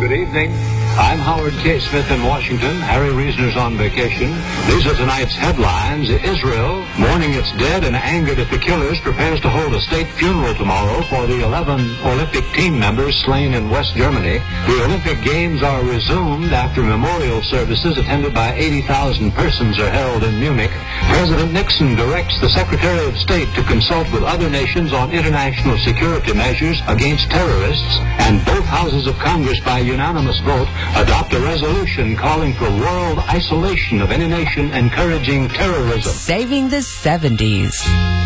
good evening. I'm Howard K. Smith in Washington. Harry Reasoner's on vacation. These are tonight's headlines. Israel, mourning its dead and angered at the killers, prepares to hold a state funeral tomorrow for the 11 Olympic team members slain in West Germany. The Olympic Games are resumed after memorial services attended by 80,000 persons are held in Munich. President Nixon directs the Secretary of State to consult with other nations on international security measures against terrorists, and both houses of Congress by unanimous vote adopt a resolution calling for world isolation of any nation encouraging terrorism. Saving the 70s.